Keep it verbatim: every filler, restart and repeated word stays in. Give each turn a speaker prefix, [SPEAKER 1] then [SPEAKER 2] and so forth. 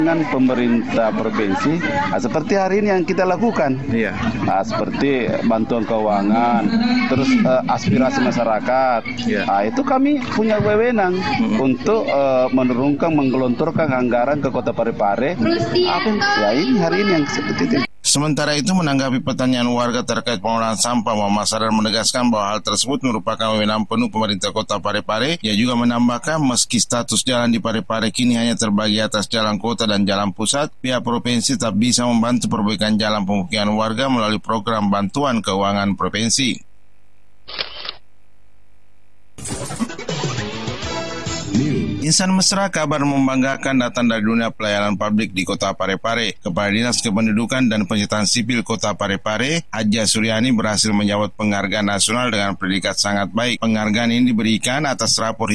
[SPEAKER 1] Dengan pemerintah provinsi, nah, seperti hari ini yang kita lakukan,
[SPEAKER 2] Iya.
[SPEAKER 1] nah, seperti bantuan keuangan, terus uh, aspirasi masyarakat,
[SPEAKER 2] Iya.
[SPEAKER 1] nah, itu kami punya wewenang
[SPEAKER 2] Mm-mm.
[SPEAKER 1] untuk uh, menurunkan, menggelontorkan anggaran ke Kota Parepare. Apa? Ya ini hari ini yang seperti itu.
[SPEAKER 3] Sementara itu, menanggapi pertanyaan warga terkait pengolahan sampah, Muhammad Sadar menegaskan bahwa hal tersebut merupakan wewenang penuh pemerintah Kota Parepare. Ia juga menambahkan meski status jalan di Parepare kini hanya terbagi atas jalan kota dan jalan pusat, pihak provinsi tetap bisa membantu perbaikan jalan pemukiman warga melalui program bantuan keuangan provinsi. Insan Mesra kabar membanggakan datang dari dunia pelayanan publik di Kota Parepare. Kepala Dinas Kependudukan dan Pencatatan Sipil Kota Parepare, Hadja Suryani berhasil menjawab penghargaan nasional dengan predikat sangat baik. Penghargaan ini diberikan atas rapor